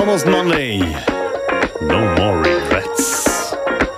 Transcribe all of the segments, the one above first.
Almost Monday. No more regrets.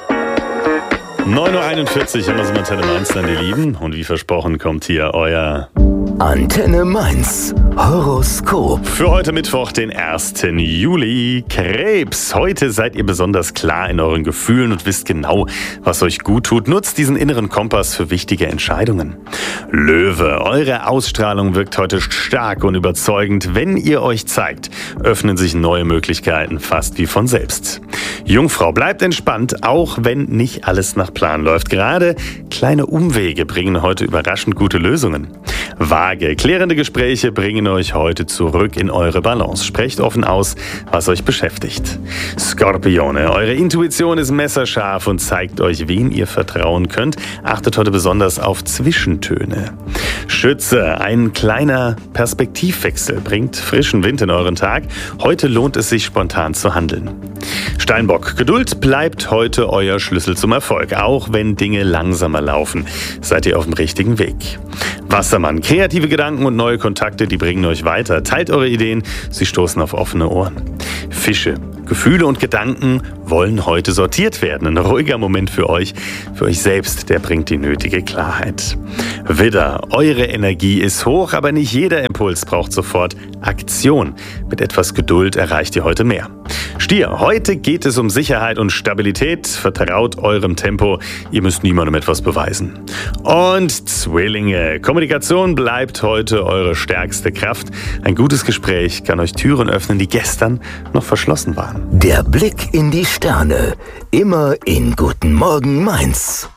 9.41 Uhr haben wir es mit Antenne Mainz, dann die Lieben. Und wie versprochen kommt hier euer Antenne Mainz Horoskop. für heute Mittwoch, den 1. Juli. Krebs, heute seid ihr besonders klar in euren Gefühlen und wisst genau, was euch gut tut. Nutzt diesen inneren Kompass für wichtige Entscheidungen. Löwe, eure Ausstrahlung wirkt heute stark und überzeugend. Wenn ihr euch zeigt, öffnen sich neue Möglichkeiten fast wie von selbst. Jungfrau, bleibt entspannt, auch wenn nicht alles nach Plan läuft. Gerade kleine Umwege bringen heute überraschend gute Lösungen. Waage, klärende Gespräche bringen euch heute zurück in eure Balance. Sprecht offen aus, was euch beschäftigt. Skorpione, eure Intuition ist messerscharf und zeigt euch, wem ihr vertrauen könnt. Achtet heute besonders auf Zwischentöne. Schütze, ein kleiner Perspektivwechsel bringt frischen Wind in euren Tag. Heute lohnt es sich, spontan zu handeln. Steinbock, Geduld bleibt heute euer Schlüssel zum Erfolg. Auch wenn Dinge langsamer laufen, seid ihr auf dem richtigen Weg. Wassermann, kreative Gedanken und neue Kontakte, die bringen euch weiter. Teilt eure Ideen, sie stoßen auf offene Ohren. Fische, Gefühle und Gedanken wollen heute sortiert werden. Ein ruhiger Moment für euch selbst, der bringt die nötige Klarheit. Widder, eure Energie ist hoch, aber nicht jeder Impuls braucht sofort Aktion. Mit etwas Geduld erreicht ihr heute mehr. Stier, heute geht es um Sicherheit und Stabilität. Vertraut eurem Tempo, ihr müsst niemandem etwas beweisen. Und Zwillinge, Kommunikation bleibt heute eure stärkste Kraft. Ein gutes Gespräch kann euch Türen öffnen, die gestern noch verschlossen waren. Der Blick in die Sterne. Immer in Guten Morgen Mainz.